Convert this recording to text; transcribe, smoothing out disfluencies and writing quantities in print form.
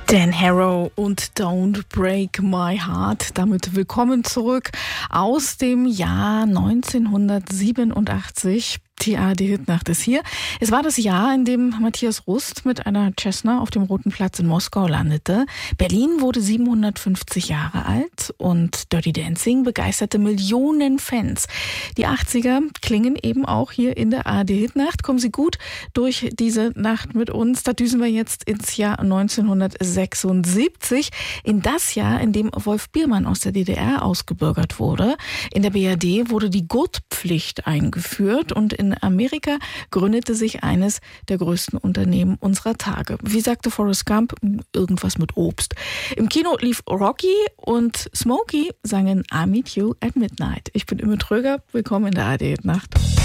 Dan Harrow und Don't Break My Heart. Damit willkommen zurück aus dem Jahr 1987. Die ARD-Hitnacht ist hier. Es war das Jahr, in dem Matthias Rust mit einer Cessna auf dem Roten Platz in Moskau landete. Berlin wurde 750 Jahre alt und Dirty Dancing begeisterte Millionen Fans. Die 80er klingen eben auch hier in der ARD-Hitnacht. Kommen Sie gut durch diese Nacht mit uns. Da düsen wir jetzt ins Jahr 1976, in das Jahr, in dem Wolf Biermann aus der DDR ausgebürgert wurde. In der BRD wurde die Gurtpflicht eingeführt und in Amerika gründete sich eines der größten Unternehmen unserer Tage. Wie sagte Forrest Gump, irgendwas mit Obst. Im Kino lief Rocky und Smokey sangen I Meet You at Midnight. Ich bin Imme Tröger, willkommen in der ARD-Nacht.